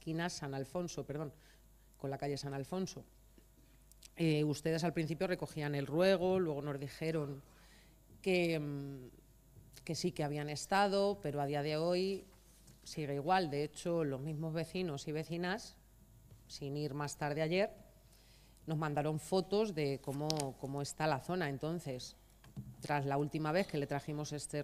esquina San Alfonso, perdón, con la calle San Alfonso. Ustedes al principio recogían el ruego, luego nos dijeron que sí que habían estado, pero a día de hoy sigue igual. De hecho, los mismos vecinos y vecinas, sin ir más tarde ayer, nos mandaron fotos de cómo está la zona. Entonces, tras la última vez que le trajimos este